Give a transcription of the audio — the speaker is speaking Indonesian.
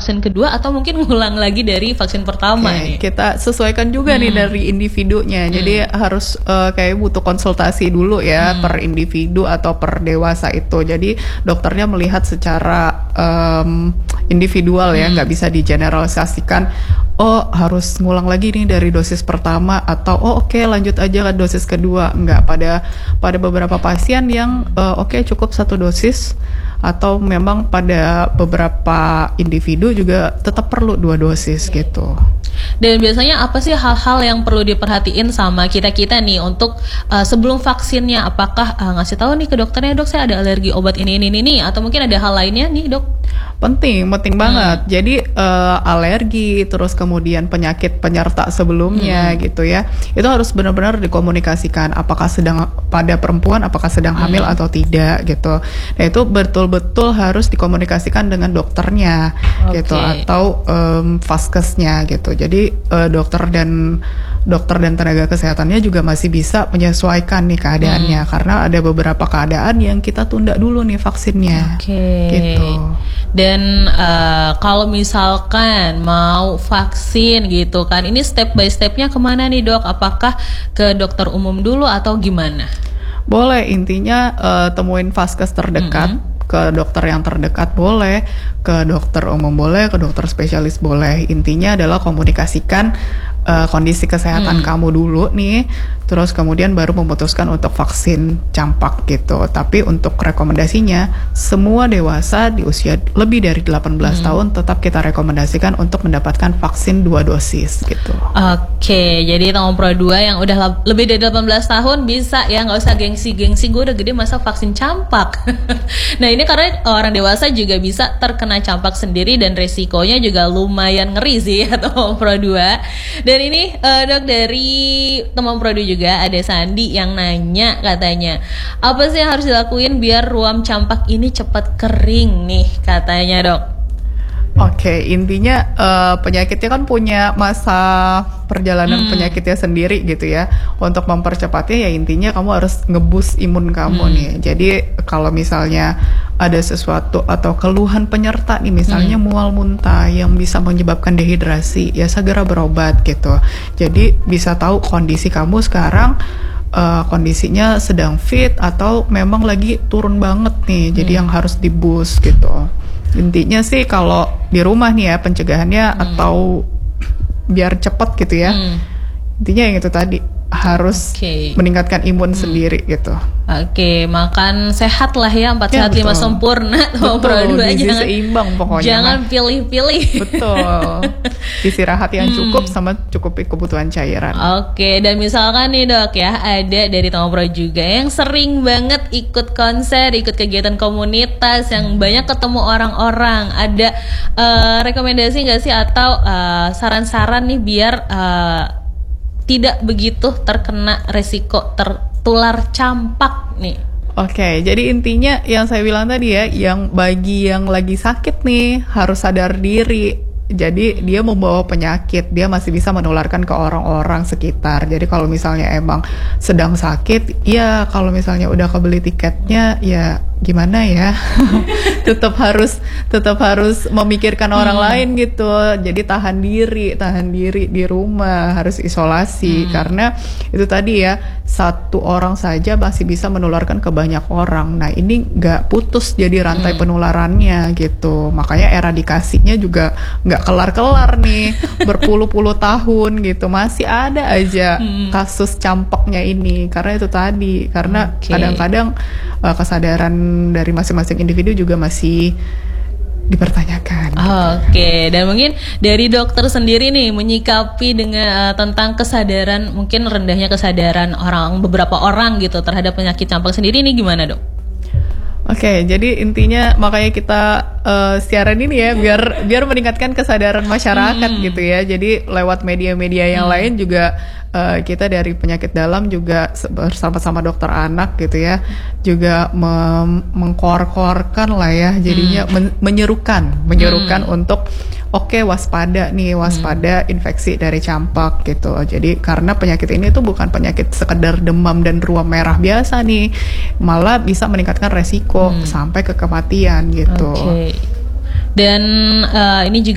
vaksin kedua atau mungkin ngulang lagi dari vaksin pertama nih? Kita sesuaikan juga nih dari individunya. Jadi harus kayak butuh konsultasi dulu ya per individu atau per dewasa itu. Jadi dokternya melihat secara individual ya, nggak bisa digeneralisasikan. Oh harus ngulang lagi nih dari dosis pertama atau oke, lanjut aja ke dosis kedua. Enggak, pada beberapa pasien yang cukup 1 dosis, atau memang pada beberapa individu juga tetap perlu 2 dosis gitu. Dan biasanya apa sih hal-hal yang perlu diperhatiin sama kita-kita nih untuk sebelum vaksinnya? Apakah ngasih tahu nih ke dokternya, dok saya ada alergi obat ini atau mungkin ada hal lainnya nih dok? Penting banget. Jadi alergi, terus kemudian penyakit penyerta sebelumnya gitu ya, itu harus benar-benar dikomunikasikan. Apakah sedang pada perempuan, apakah sedang hamil atau tidak gitu. Nah itu betul-betul harus dikomunikasikan dengan dokternya gitu, atau vaskesnya gitu. Jadi dokter dan tenaga kesehatannya juga masih bisa menyesuaikan nih keadaannya, karena ada beberapa keadaan yang kita tunda dulu nih vaksinnya. Gitu. Dan kalau misalkan mau vaksin gitu kan, ini step by stepnya kemana nih dok? Apakah ke dokter umum dulu atau gimana? Boleh, intinya temuin vaskes terdekat, ke dokter yang terdekat boleh, ke dokter umum boleh, ke dokter spesialis boleh. Intinya adalah komunikasikan kondisi kesehatan kamu dulu nih, terus kemudian baru memutuskan untuk vaksin campak gitu. Tapi untuk rekomendasinya, semua dewasa di usia lebih dari 18 tahun tetap kita rekomendasikan untuk mendapatkan vaksin 2 dosis gitu. Jadi Tomopro 2 yang udah lebih dari 18 tahun bisa ya, nggak usah gengsi-gengsi gue udah gede masa vaksin campak. Nah ini karena orang dewasa juga bisa terkena campak sendiri dan resikonya juga lumayan ngeri sih ya Tomopro 2. Dan ini dok, dari Tomopro 2 juga ada Sandi yang nanya, katanya apa sih yang harus dilakuin biar ruam campak ini cepat kering nih katanya dok? Intinya penyakitnya kan punya masa perjalanan penyakitnya sendiri gitu ya. Untuk mempercepatnya ya intinya kamu harus ngeboost imun kamu nih. Jadi kalau misalnya ada sesuatu atau keluhan penyerta nih, misalnya mual muntah yang bisa menyebabkan dehidrasi, ya segera berobat gitu. Jadi bisa tahu kondisi kamu sekarang, kondisinya sedang fit atau memang lagi turun banget nih. Jadi yang harus di boost gitu. Intinya sih kalau di rumah nih ya pencegahannya atau biar cepat gitu ya. Intinya yang itu tadi, harus meningkatkan imun sendiri gitu. Makan sehat lah ya, 4 sehat 5 sempurna. Tomopro 2 gizi seimbang pokoknya. Jangan pilih-pilih. Betul. Istirahat yang cukup sama cukupi kebutuhan cairan. Dan misalkan nih dok ya, ada dari Tomopro juga yang sering banget ikut konser, ikut kegiatan komunitas, yang banyak ketemu orang-orang. Ada rekomendasi nggak sih atau saran-saran nih biar tidak begitu terkena resiko tertular campak nih? Jadi intinya yang saya bilang tadi ya, yang bagi yang lagi sakit nih harus sadar diri. Jadi dia membawa penyakit, dia masih bisa menularkan ke orang-orang sekitar. Jadi kalau misalnya emang sedang sakit, ya kalau misalnya udah kebeli tiketnya, ya gimana ya, tetap harus memikirkan orang lain gitu. Jadi tahan diri di rumah, harus isolasi, karena itu tadi ya, 1 orang saja masih bisa menularkan ke banyak orang. Nah ini nggak putus jadi rantai penularannya gitu. Makanya eradikasinya juga nggak kelar-kelar nih, berpuluh-puluh tahun gitu, masih ada aja kasus campaknya ini. Karena itu tadi, karena kadang-kadang kesadaran dari masing-masing individu juga masih dipertanyakan. Dan mungkin dari dokter sendiri nih menyikapi dengan tentang kesadaran, mungkin rendahnya kesadaran beberapa orang gitu terhadap penyakit campak sendiri ini gimana dok? Jadi intinya makanya kita siaran ini ya, biar meningkatkan kesadaran masyarakat gitu ya. Jadi lewat media-media yang lain juga kita dari penyakit dalam juga bersama-sama dokter anak gitu ya, juga mengkor-korkan lah ya, jadinya menyerukan untuk waspada infeksi dari campak gitu. Jadi karena penyakit ini tuh bukan penyakit sekedar demam dan ruam merah biasa nih, malah bisa meningkatkan resiko sampai ke kematian gitu. Dan ini juga